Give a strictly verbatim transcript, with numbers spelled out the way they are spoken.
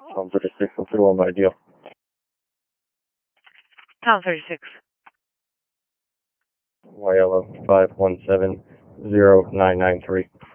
Tom thirty-six, what's the one by deal? Tom thirty-six. Y L O five one seven zero nine nine three.